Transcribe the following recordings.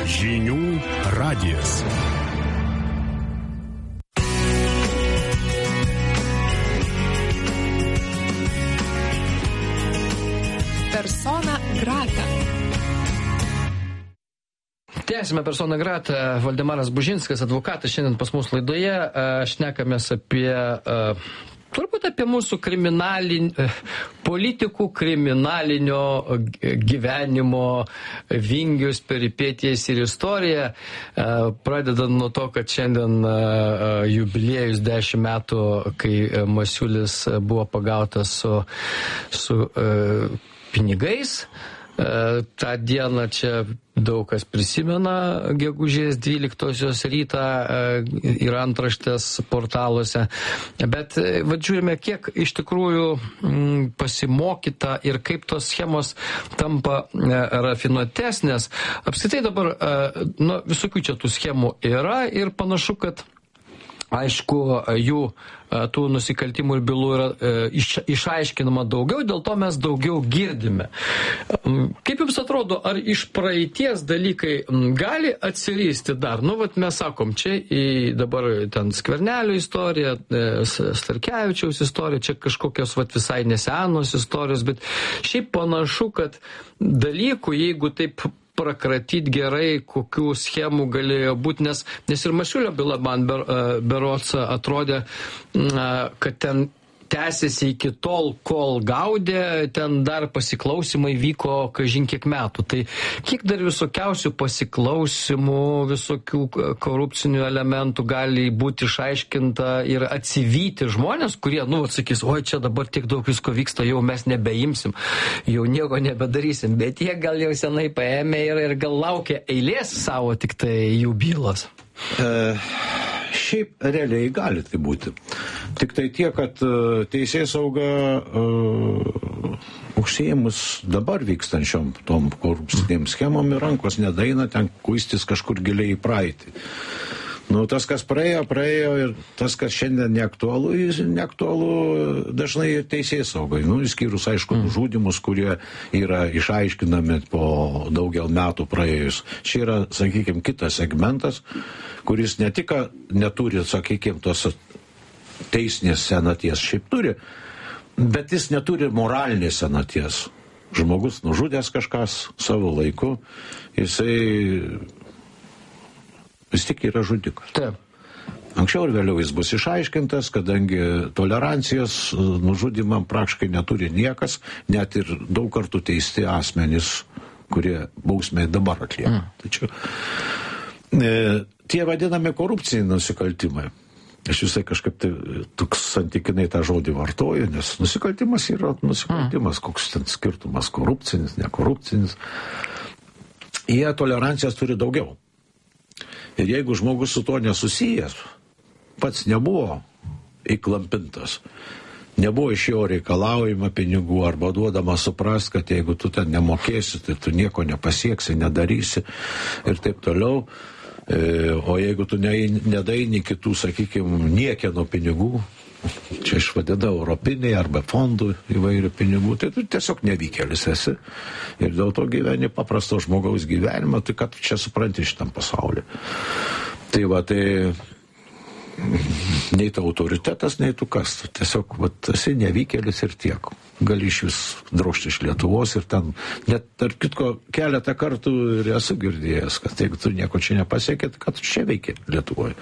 Žinių radijas. Persona grata. Tęsime Persona grata. Valdemaras Bužinskas, advokatas, šiandien pas mus laidoje. Šnekamės turbūt apie mūsų politikų kriminalinio gyvenimo vingius, peripetijas ir istoriją. Pradedant nuo to, kad šiandien jubiliejus 10 metų, kai Masiulis buvo pagautas su pinigais. Ta diena čia daug kas prisimena, gegužės 12 rytą ir antraštės portaluose. Bet žiūrime, kiek iš tikrųjų pasimokyta ir kaip tos schemos tampa rafinuotesnės. Apskritai dabar visokių čia tų schemų yra ir panašu, kad aišku, jų tų nusikaltimų ir bylų yra išaiškinama daugiau, dėl to mes daugiau girdime. Kaip jums atrodo, ar iš praeities dalykai gali atsiristi dar? Mes sakom, čia dabar ten Skvernelio istorija, Starkevičiaus istorija, čia kažkokios visai nesenos istorijos, bet šiaip panašu, kad dalykų, jeigu taip prakratyt gerai, kokių schemų galėjo būti, nes ir Masiulio byla man berods atrodė, kad ten tęsiasi iki tol, kol gaudė, ten dar pasiklausimai vyko kažin kiek metų. Tai kiek dar visokiausių pasiklausimų, visokių korupcinių elementų gali būti išaiškinta ir atsivyti žmonės, kurie, sakys, oi, čia dabar tiek daug visko vyksta, jau mes nebeimsim, jau nieko nebedarysim, bet jie gal jau senai paėmė ir gal laukia eilės savo tik tai jų bylas. Šiaip realiai gali tai būti. Tik tai tiek, kad teisėsauga užsiėmus dabar vykstančiom tom korupcinėm schemom ir rankos nedaina ten kuistis kažkur giliai į praeitį. Tas, kas praėjo ir tas, kas šiandien neaktualu dažnai teisėsaugai. Išskyrus, aišku, žudimus, kurie yra išaiškinami po daugel metų praėjus. Čia yra, sakykime, kitas segmentas, kuris ne tik neturi, sakykime, tos teisinės senaties, šiaip turi, bet jis neturi moralinės senaties. Žmogus nužudęs kažkas savo laiku, jisai vis tik yra žudikas. Taip. Anksčiau ir vėliau jis bus išaiškintas, kadangi tolerancijos nužudimam praktiškai neturi niekas, net ir daug kartų teisti asmenys, kurie bausmę dabar atlieka. Tačiau tie vadinami korupciniai nusikaltimai. Aš visai kažkaip toks santykinai tą žodį vartoju, nes nusikaltimas yra nusikaltimas, koks ten skirtumas korupcinis, nekorupcinis. Jie tolerancijos turi daugiau. Ir jeigu žmogus su to nesusijęs, pats nebuvo įklampintas, nebuvo iš jo reikalaujama pinigų arba duodama suprast, kad jeigu tu ten nemokėsi, tai tu nieko nepasieksi, nedarysi ir taip toliau. O jeigu tu nedaini kitų, sakykime, niekieno pinigų, čia išvadina europiniai arba fondų įvairių pinigų, tai tu tiesiog nevykėlis esi. Ir dėl to gyveni paprasto žmogaus gyvenimą, tai kad čia supranti šitam pasaulyje. Tai nei tu autoritetas, nei tu kas. Tiesiog esi nevykėlis ir tiek. Gali iš vis drožti iš Lietuvos ir ten, net tarp kitko, keletą kartų ir esu girdėjęs, kad jeigu tu nieko čia nepasiekė, tai kad tu čia veikė Lietuvoje.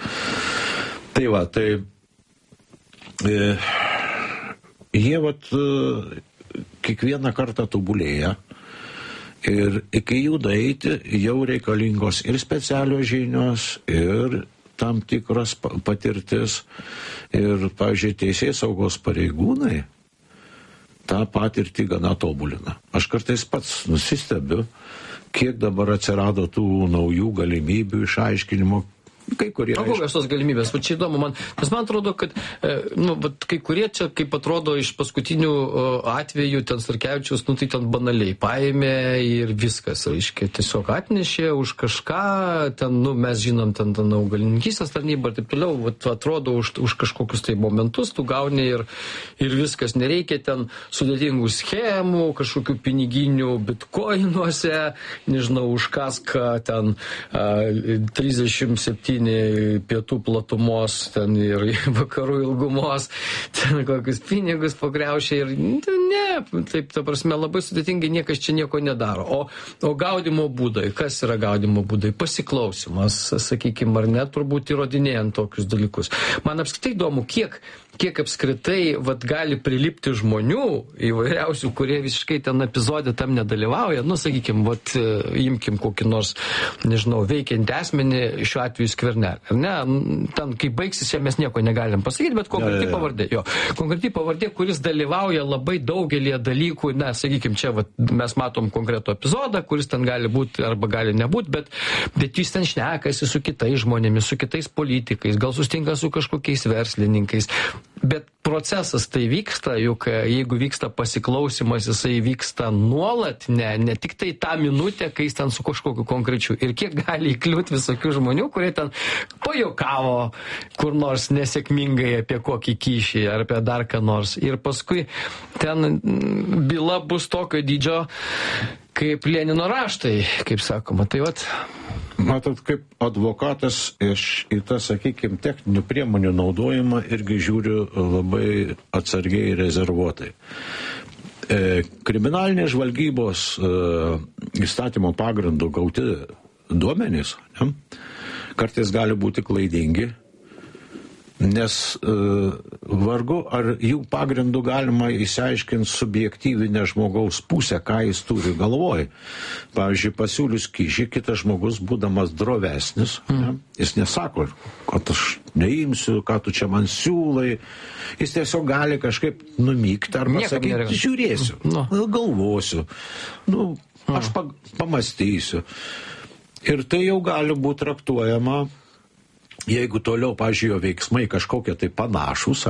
Jie kiekvieną kartą tobulėja ir iki jų daeiti jau reikalingos ir specialios žinios, ir tam tikras patirtis. Ir, pavyzdžiui, teisėsaugos pareigūnai tą patirtį gana tobulina. Aš kartais pats nusistebiu, kiek dabar atsirado tų naujų galimybių išaiškinimo, Kai kurie... O kokios tos galimybės? Va čia įdomu man, nes man atrodo, kad kai kurie čia, kaip atrodo, iš paskutinių atvejų, ten Starkevičiaus, tai ten banaliai paėmė ir viskas, reiškia, tiesiog atnešė už kažką, ten, mes žinom, ten augalininkystės tarnybą ir taip toliau, atrodo, už kažkokius tai momentus tu gauni ir viskas, nereikia ten sudėtingų schemų, kažkokių piniginių bitkoinuose, nežinau, už kaską ten 37 pietų platumos ten ir vakarų ilgumos, ten kokius pinigus pagriaušia ir ne, taip, ta prasme, labai sudėtingai niekas čia nieko nedaro. O gaudimo būdai, kas yra gaudimo būdai? Pasiklausimas, sakykime, ar net turbūt įrodinėjant tokius dalykus. Man apskritai įdomu, kiek apskritai gali prilipti žmonių įvairiausių, kurie visiškai ten epizodė tam nedalyvauja. Sakykime, imkim kokį nors, nežinau, veikiantį asmenį, šiuo atveju Skvernelį. Ar ne? Ten, kai baigsis, mes nieko negalim pasakyti, bet konkreti pavardė. Jo. Konkreti pavardė, kuris dalyvauja labai daugelį dalykų. Sakykime, čia mes matom konkretų epizodą, kuris ten gali būti arba gali nebūti, bet jis ten šnekasi su kitais žmonėmis, su kitais politikais, gal sustinka su kažkokiais verslininkais. Bet procesas tai vyksta, juk jeigu vyksta pasiklausimas, jisai vyksta nuolat, ne tik tai tą minutę, kai jis ten su kažkokiu konkrečiu. Ir kiek gali įkliūti visokių žmonių, kurie ten pajokavo kur nors nesėkmingai apie kokį kyšį ar apie dar ką nors. Ir paskui ten byla bus tokio dydžio, kaip Lenino raštai, kaip sakoma. Tai Matot, kaip advokatas į tą, sakykime, techninių priemonių naudojimą irgi žiūriu labai atsargiai ir rezervuotai. Kriminalinės žvalgybos įstatymo pagrindų gauti duomenys kartais gali būti klaidingi, nes vargu ar jų pagrindų galima išsiaiškinti subjektyvinę žmogaus pusę, ką jis turi galvoj. Pavyzdžiui, pasiūlius kyšį, kitas žmogus, būdamas drovesnis, jis nesako, kad aš neimsiu, ką tu čia man siūlai, jis tiesiog gali kažkaip numykti arba sakyti, žiūrėsiu, galvosiu, aš pamastysiu. Ir tai jau gali būti traktuojama, jeigu toliau, pažiūrėjau, veiksmai kažkokie tai panašus,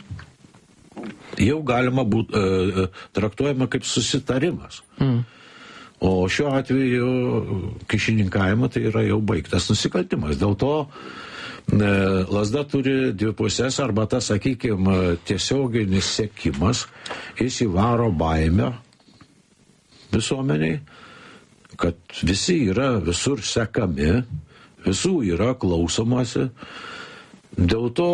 jau galima būti traktuojama kaip susitarimas. O šiuo atveju kyšininkavimo tai yra jau baigtas nusikaltimas. Dėl to lazda turi dvi pusės, arba tas, sakykime, tiesioginis sekimas, jis įvaro baimę visuomeniai, kad visi yra visur sekami, visų yra klausomasi. Dėl to,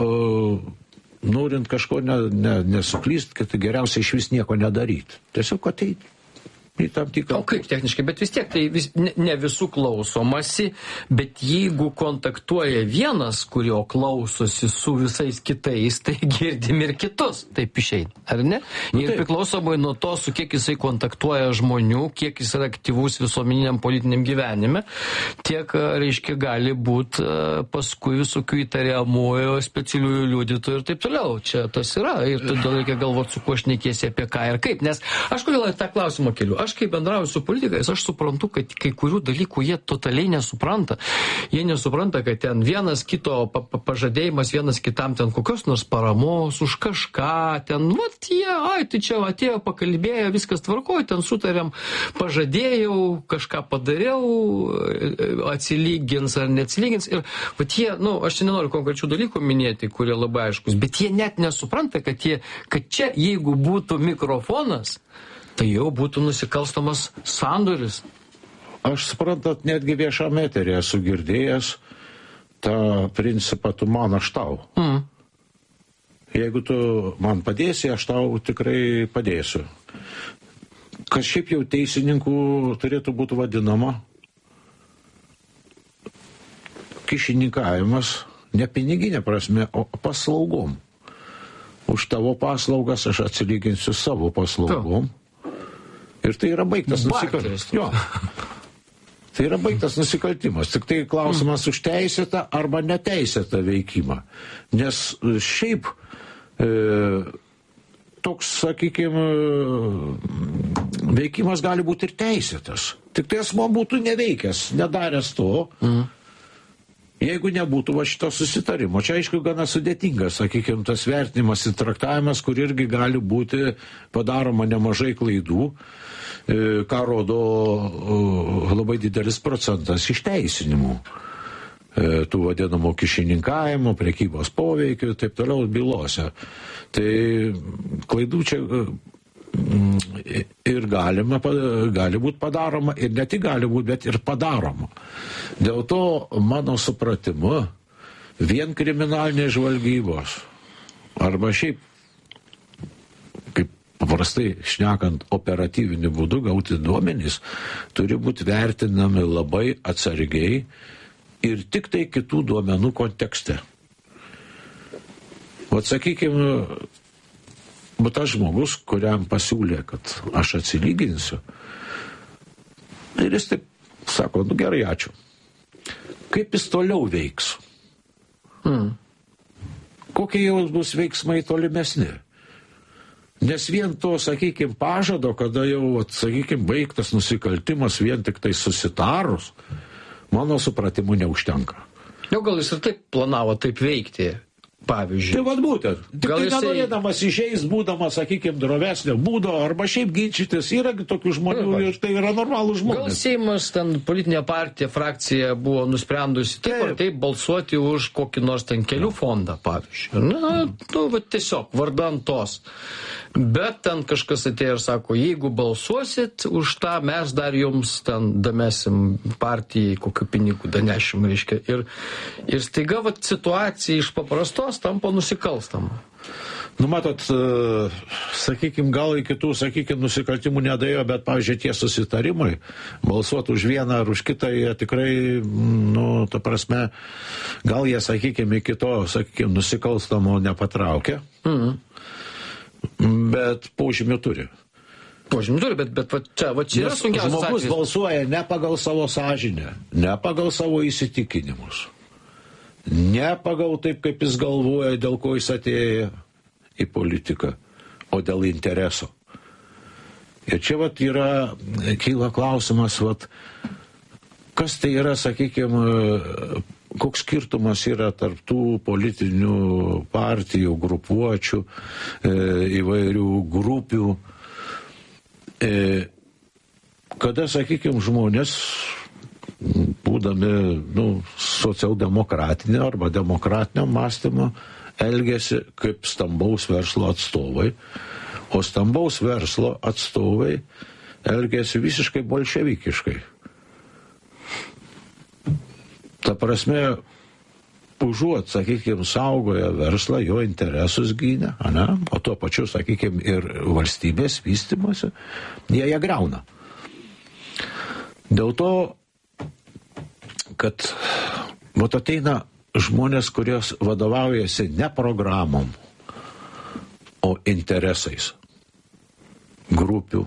norint kažko nesuklyst, kad geriausia iš vis nieko nedaryti. Tiesiog ateiti į tam tikrą... O kaip techniškai, bet vis tiek tai ne visų klausomasi, bet jeigu kontaktuoja vienas, kurio klausosi su visais kitais, tai girdim ir kitus, taip išeina, ar ne? Ir priklausomai nuo to, su kiek jisai kontaktuoja žmonių, kiek jis yra aktyvus visuomeniniam politiniam gyvenime, tiek, reiškia, gali būti paskui visokių įtariamųjų, specialiųjų liudytojų ir taip toliau. Čia tas yra ir todėl reikia galvoti, su kuo šnekėsi, apie ką ir kaip. Nes aš kodėl tą klausimą keliu? Aš kai bendrauju su politikais, aš suprantu, kad kai kurių dalykų jie totaliai nesupranta. Jie nesupranta, kad ten vienas kito pažadėjimas, vienas kitam ten kokios nors paramos už kažką, ten, tai čia atėjo, pakalbėjo, viskas tvarkoja, ten sutarėm, pažadėjau, kažką padariau, atsilygins ar neatsilygins. Ir jie, aš čia nenoriu konkrečių dalykų minėti, kurie labai aiškus, bet jie net nesupranta, kad čia, jeigu būtų mikrofonas, tai jau būtų nusikalstamas sandoris. Aš suprantat, netgi viešame eteryje esu girdėjęs tą principą, tu man, aš tau. Jeigu tu man padėsi, aš tau tikrai padėsiu. Kas šiaip jau teisininkų turėtų būti vadinama kyšininkavimas, ne piniginė prasme, o paslaugom. Už tavo paslaugas aš atsilyginsiu savo paslaugom. Ir tai yra baigtas nusikaltimas. Jo. Tai yra baigtas nusikaltimas. Tik tai klausimas už teisėtą arba neteisėtą veikimą. Nes šiaip toks, sakykime, veikimas gali būti ir teisėtas. Tik tai asmuo būtų neveikęs, nedaręs to. Jeigu nebūtų va šito susitarimo, čia aišku gana sudėtingas, sakykime, tas vertinimas ir traktavimas, kur irgi gali būti padaroma nemažai klaidų, ką rodo labai didelis procentas išteisinimų, tų vadinamų kyšininkavimo, prekybos poveikių ir taip toliau bylose. Tai klaidų čia ir gali būti padaroma, ir ne tik gali būti, bet ir padaroma. Dėl to, mano supratimu, vien kriminalinės žvalgybos, arba šiaip, kaip paprastai šnekant, operatyviniu būdu gauti duomenys, turi būti vertinami labai atsargiai ir tik tai kitų duomenų kontekste. Vat sakykime, bet tas žmogus, kuriam pasiūlė, kad aš atsilyginsiu, ir jis taip sako, nu gerai, ačiū. Kaip jis toliau veiks? Kokie jau bus veiksmai tolimesni? Nes vien to, sakykime, pažado, kada jau, sakykime, baigtas nusikaltimas vien tik tai susitarus, mano supratimu neužtenka. Jau gal jis ir taip planavo taip veikti, pavyzdžiui. Tai vad būtent. Tik tai nenorėdamas išeis, būdamas, sakykime, drovesnio būdo, arba šiaip ginčytis, yra tokių žmonių ir tai yra normalų žmonės. Gal Seimas, ten politinė partija, frakcija buvo nusprendusi taip ar taip balsuoti už kokį nors ten kelių fondą, pavyzdžiui. Na, va tiesiog, vardan tos. Bet ten kažkas atėjo ir sako, jeigu balsuosit už tą, mes dar jums ten damesim partijai, kokiu pinigų danešim, reiškia. Ir staiga va situacija iš paprastos tampa nusikalstama. Nu, matot, sakykime, gal į kitų, sakykime, nusikaltimų nedėjo, bet, pavyzdžiui, tie susitarimai, balsuoti už vieną ar už kitą, jie tikrai, nu, ta prasme, gal jie, sakykime, iki to, sakykime, nusikalstamo nepatraukia, bet požymių turi. Požymių turi, bet čia yra sunkiausias atvejis. Žmogus balsuoja ne pagal savo sąžinę, ne pagal savo įsitikinimus, ne pagal taip, kaip jis galvoja, dėl ko jis atėjo į politiką, o dėl intereso. Ir čia vat kyla klausimas, vat, kas tai yra, sakykime, koks skirtumas yra tarp tų politinių partijų, grupuočių, įvairių grupių, kada, sakykime, žmonės, būdami socialdemokratinio arba demokratinio mąstymo, elgėsi kaip stambaus verslo atstovai, o stambaus verslo atstovai elgėsi visiškai bolševikiškai. Ta prasme, užuot, sakykime, saugoja verslą, jo interesus gynė, o tuo pačiu, sakykime, ir valstybės vystymosi, jie griauna. Dėl to, kad ateina žmonės, kurios vadovaujasi ne programom, o interesais grupių,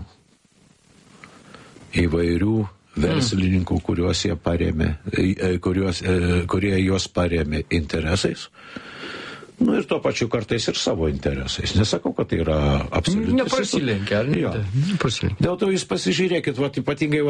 įvairių verslininkų, kuriuos jie parėmė, kurie juos parėmė interesais. Nu ir tuo pačiu kartais ir savo interesais. Nesakau, kad tai yra absoliutis. Neprasilenkia, ar ne? Neprasilenkia. Dėl to jūs pasižiūrėkit, ypatingai,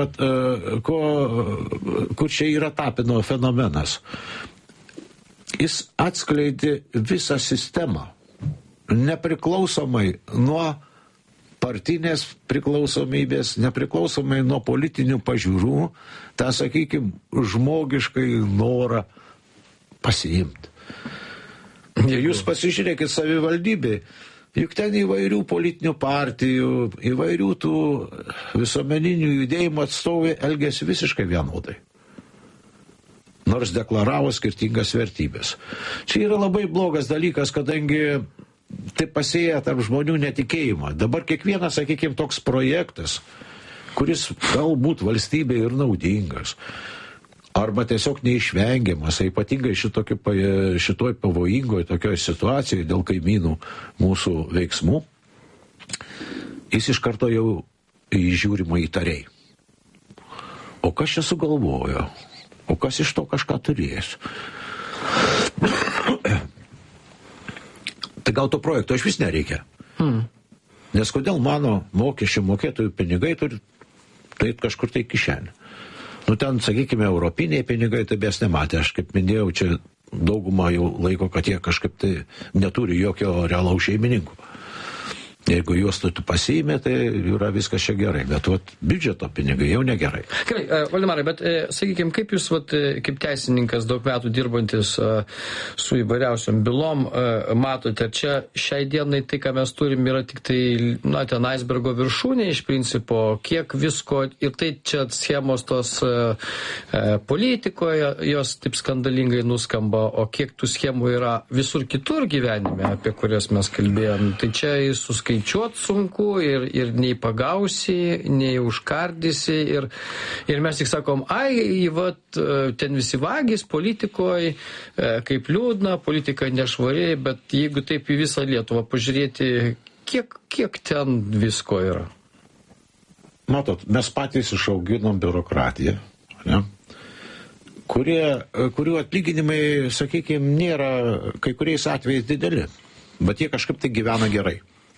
kur čia yra Tapino fenomenas. Jis atskleidė visą sistemą, nepriklausomai nuo partinės priklausomybės, nepriklausomai nuo politinių pažiūrų, tą, sakykime, žmogiškai norą pasiimti. Jūs pasižiūrėkit savivaldybė, juk ten įvairių politinių partijų, įvairių tų visuomeninių judėjimų atstovai elgėsi visiškai vienodai, nors deklaravo skirtingas vertybės. Čia yra labai blogas dalykas, kadangi tai pasėja tarp žmonių netikėjimą. Dabar kiekvienas, sakykime, toks projektas, kuris galbūt valstybė ir naudingas, arba tiesiog neišvengiamas, ypatingai šitoj pavojingoj tokioj situacijoje dėl kaimynų mūsų veiksmų, jis iš karto jau žiūrima įtariai. O kas čia sugalvojo? O kas iš to kažką turės? Tai gal to projekto iš vis nereikia. Nes kodėl mano mokesčių mokėtojų pinigai turi tai kažkur tai kišenė? Nu, ten, sakykime, europiniai pinigai, tai mes nematė. Aš kaip minėjau, čia dauguma jau laiko, kad jie kažkaip tai neturi jokio realaus šeimininkų. Jeigu juos tu pasiėmė, tai yra viskas čia gerai, bet biudžeto pinigai jau negerai. Gerai, Valdemarai, bet sakykime, kaip jūs, kaip teisininkas daug metų dirbantis su įvairiausiom bylom, matote, čia šiai dienai tai, ką mes turim, yra tik tai, ten icebergo viršūnė iš principo, kiek visko, ir tai čia schemos tos politikoje, jos taip skandalingai nuskamba, o kiek tų schemų yra visur kitur gyvenime, apie kurias mes kalbėjom, tai čia skaičiuot sunku ir nei pagausi, nei užkardysi ir mes tik sakom, ten visi vagys politikoje, kaip liūdna, politika nešvari, bet jeigu taip į visą Lietuvą pažiūrėti, kiek ten visko yra? Matot, mes patys išauginom biurokratiją, ne? Kurių atlyginimai, sakykime, nėra kai kuriais atvejais dideli, bet jie kažkaip tai gyvena gerai.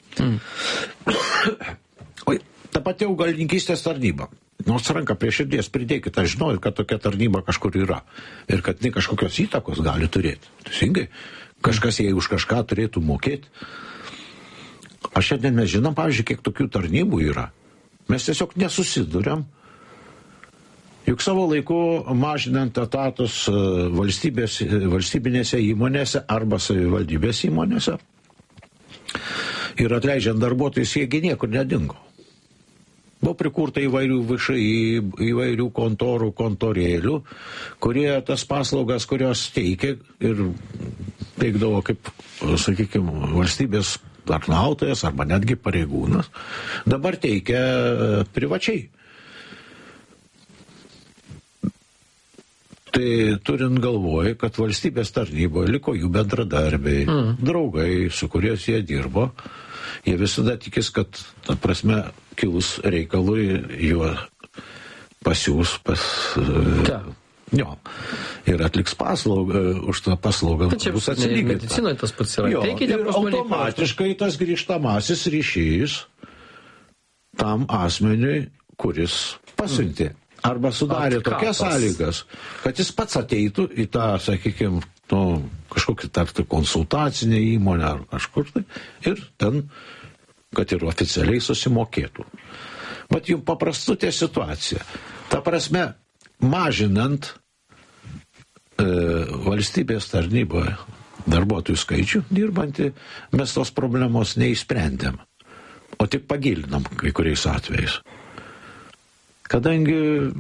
Oi, ta pati augalininkystės tarnyba. Nors ranką prie širdies pridėkite, aš žinau, kad tokia tarnyba kažkur yra ir kad ne kažkokios įtakos gali turėti. Teisingai, kažkas jai už kažką turėtų mokėti. Aš šiandien mes žinom, pavyzdžiui, kiek tokių tarnybų yra. Mes tiesiog nesusiduriam. Juk savo laiku mažinant etatus valstybinėse įmonėse arba savivaldybės įmonėse ir atleidžiant darbuotojus, jiegi niekur nedingo. Buvo prikurta įvairių VŠI, įvairių kontorų, kontorėlių, kurie tas paslaugas, kurios teikia ir teikdavo kaip, sakykime, valstybės tarnautojas arba netgi pareigūnas, dabar teikia privačiai. Tai turint galvoje, kad valstybės tarnyboje liko jų bendradarbiai, draugai, su kuriais jie dirbo, jie visada tikis, kad, ta prasme, kilus reikalui, juo pasiūs ir atliks paslaugą, už tą paslaugą bus atsilygita. Medicinoje tas pats yra. Jo, ir automatiškai tas grįžtamasis ryšys tam asmeniui, kuris pasiuntė. Arba sudarė tokias sąlygas, kad jis pats ateitų į tą, sakykime, kažkokį tarptą konsultacinę įmonę ar kažkur tai, ir ten, kad ir oficialiai susimokėtų. Bet jums paprastutė situacija. Ta prasme, mažinant valstybės tarnyboje darbuotojų skaičių dirbantį, mes tos problemos neišsprendėm, o tik pagilinam kai kuriais atvejais. Kadangi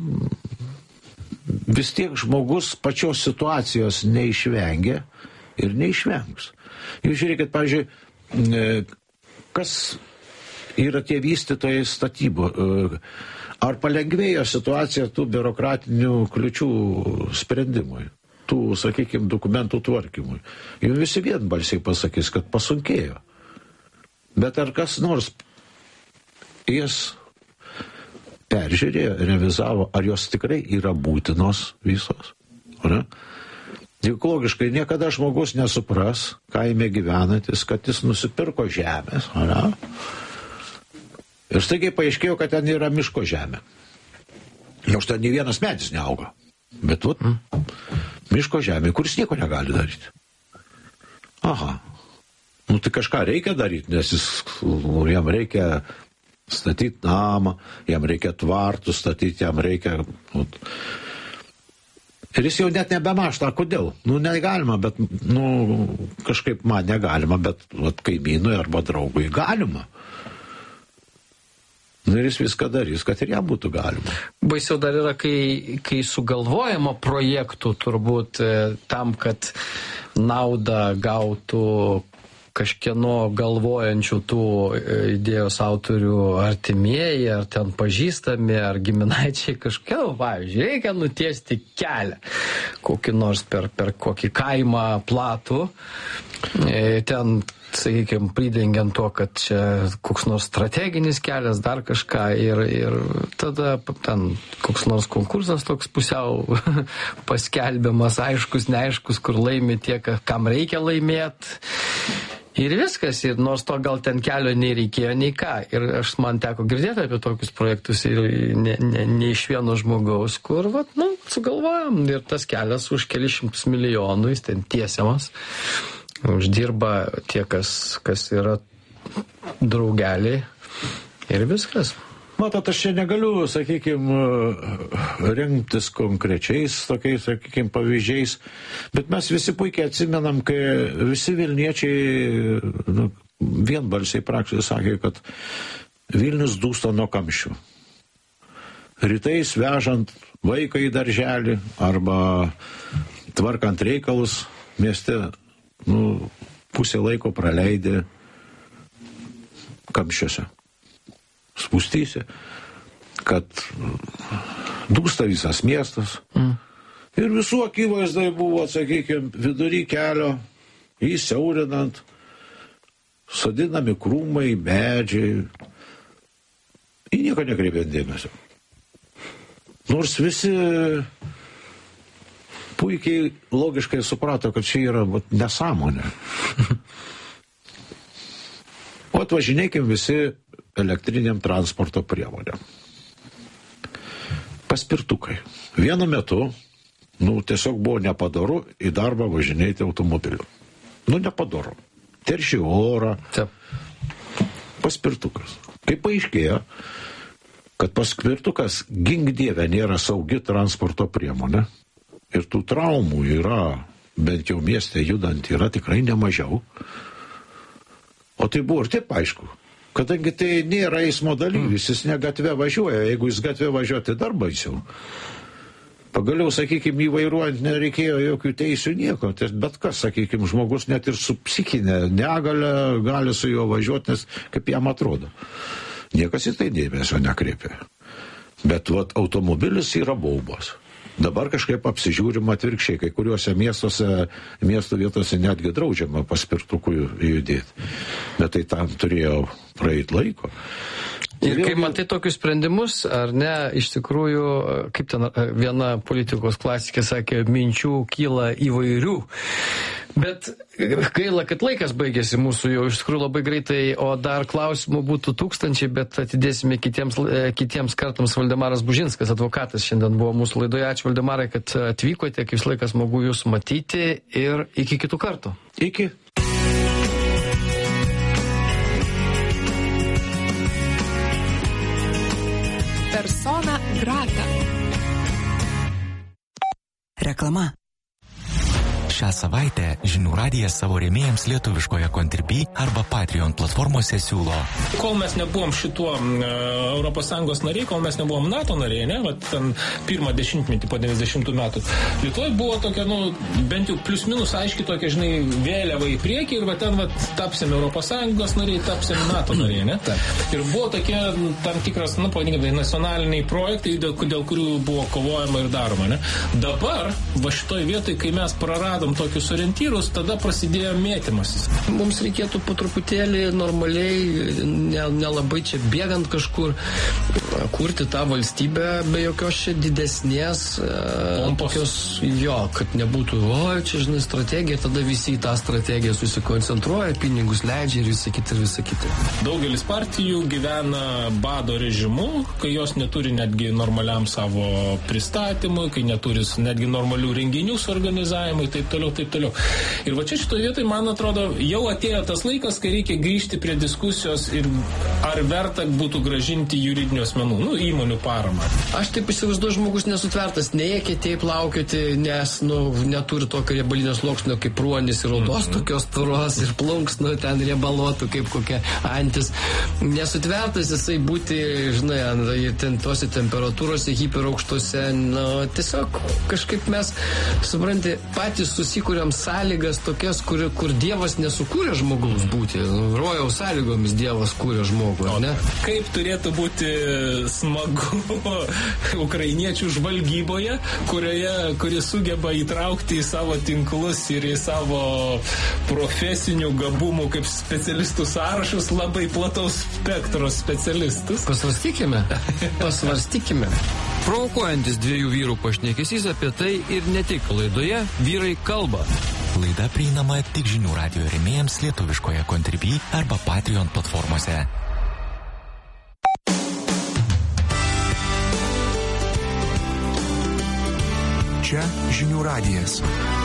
vis tiek žmogus pačios situacijos neišvengia ir neišvengs. Jūs žiūrėkit, pavyzdžiui, kas yra tie vystytojai statybų. Ar palengvėjo situacija tų biurokratinių kliučių sprendimui, tų, sakykime, dokumentų tvarkymui? Jums visi vienbalsiai pasakys, kad pasunkėjo. Bet ar kas nors jas peržiūrėjo, revizavo, ar jos tikrai yra būtinos visos? Ne? Juk logiškai niekada žmogus nesupras, kaime gyvenantis, kad jis nusipirko žemės. Ne? Ir staigiai paaiškėjo, kad ten yra miško žemė. Nors ten nei vienas medis neauga. Bet miško žemė, kuris nieko negali daryti. Aha. Tai kažką reikia daryti, nes jam reikia statyti namą, jam reikia tvartų statyti, jam reikia... Ir jis jau net nebemašta, kodėl? Negalima, bet, kažkaip man negalima, bet kaimynui arba draugui galima. Ir jis viską darys, kad ir jam būtų galima. Baisiau dar yra, kai sugalvojama projektų turbūt tam, kad naudą gautų kažkieno galvojančių tų idėjos autorių artimieji, ar ten pažįstami, ar giminaičiai kažkokie, pavyzdžiui, reikia nutiesti kelią, kokį nors per kokį kaimą platų, ten sakykime, pridengiant to, kad čia koks nors strateginis kelias, dar kažką ir tada ten koks nors konkursas toks pusiau paskelbiamas, aiškus, neaiškus, kur laimi tie, kam reikia laimėti. Ir viskas, ir nors to gal ten kelio nei reikėjo, nei ką. Ir man teko girdėti apie tokius projektus ir ne iš vieno žmogaus, kur, sugalvojom. Ir tas kelias už kelius šimtus milijonų, jis ten tiesiamas. Uždirba tie, kas yra draugeliai. Ir viskas. Matot, aš čia negaliu, sakykime, rinktis konkrečiais tokiais, sakykime, pavyzdžiais, bet mes visi puikiai atsimenam, kai visi Vilniečiai vienbalsiai praktiškai sakė, kad Vilnius dūsta nuo kamščių. Rytais vežant vaiką į darželį arba tvarkant reikalus mieste, pusę laiko praleidė kamščiuose. Spūstysi, kad dūsta visas miestas. Ir visų akivaizdai buvo, sakykime, vidury kelio, įsiaurinant, sodinami krūmai, medžiai. Į nieko nekreipiant dėmesio. Nors visi puikiai logiškai suprato, kad čia yra nesąmonė. O atvažinėkim visi elektriniam transporto priemonėm. Paspirtukai. Vienu metu, tiesiog buvo nepadoru į darbą važinėti automobiliu. Nepadoru. Terši orą. Paspirtukas. Kaip paaiškėjo, kad paspirtukas, gink dieve, nėra saugi transporto priemonė ir tų traumų yra, bent jau mieste judant, yra tikrai nemažiau. O tai buvo ir taip aišku. Kadangi tai nėra eismo dalyvis, jis ne gatvė važiuoja, jeigu jis gatvė važiuoja, tai dar baisiau. Pagaliau, sakykime, įvairuojant nereikėjo jokių teisių nieko, bet kas, sakykime, žmogus net ir su psichinė negale gali su juo važiuoti, nes kaip jam atrodo. Niekas į tai dėmesio nekreipia. Bet automobilis yra baubas. Dabar kažkaip apsižiūrima atvirkščiai, kai kuriuose miesto vietose netgi draudžiama paspirtukų judėti. Bet tai tam turėjo praeiti laiko. Ir kai matai tokius sprendimus, ar ne, iš tikrųjų, kaip ten viena politikos klasikė sakė, minčių kyla įvairių. Bet gaila, kad laikas baigėsi mūsų jau iš tikrųjų labai greitai, o dar klausimų būtų tūkstančiai, bet atidėsime kitiems kartams. Valdemaras Bužinskas, advokatas, šiandien buvo mūsų laidoje. Ačiū, Valdemarai, kad atvykote, kaip laikas smagu jūs matyti ir iki kitų kartų. Iki. Persona grata. Reklama. Šią savaitę Žinių radijas savo rėmėjams lietuviškoje Contribui arba Patreon platformose siūlo. Kol mes nebuvom šituo ES nariai, kol mes nebuvom NATO nariai, ne, ten pirmą dešimtmetį po 90 metų, Lietuvoje buvo tokia, bent jau plius minus aiški tokia, vėliava į priekį ir ten tapsim ES nariai, tapsim NATO nariai, ne? Ir buvo tokie tam tikras, pavadinkime, nacionaliniai projektai, dėl kurių buvo kovojama ir daroma, ne? Dabar, šitoj vietoj, kai mes praradom tokius orientyrus, tada prasidėjo mėtymasis. Mums reikėtų po truputėlį normaliai, nelabai čia bėgant kažkur, kurti tą valstybę be jokios čia didesnės tokios, kad nebūtų, čia strategija, tada visi į tą strategiją susikoncentruoja, pinigus leidžia ir visa kita. Daugelis partijų gyvena bado režimu, kai jos neturi netgi normaliam savo pristatymui, kai neturi netgi normalių renginių suorganizavimui, taip toliau. Ir čia šitoje vietoje, man atrodo, jau atėjo tas laikas, kai reikia grįžti prie diskusijos ir ar verta būtų gražinti juridinių asmenų, įmonių paramą. Aš taip įsivaizduoju, žmogus nesutvertas, neėkėtėjai plaukioti, nes, neturi tokio riebalinio sluoksnio kaip ruonis ir odos tokios tvoros ir plunksnų ten riebaluotų kaip kokia antis. Nesutvertas jisai būti, ten tose temperatūrose, hiperaukštose, tiesiog kažkaip mes, supranti, patys susikūrėm sąlygas tokias, kur Dievas nesukūrė žmogaus būti. Rojaus sąlygomis Dievas kūrė žmogų, ar ne? Kaip turėtų būti smagu ukrainiečių žvalgyboje, kuri sugeba įtraukti į savo tinklus ir į savo profesinių gabumų kaip specialistų sąrašus labai plataus spektro specialistus. Pasvarstykime. Provokuojantis dviejų vyrų pašnekesys apie tai ir ne tik laidoje Vyrai kalba. Laida prieinama tik žinių radijo rėmėjams lietuviškoje Contribui arba Patreon platformose. Čia žinių radijas.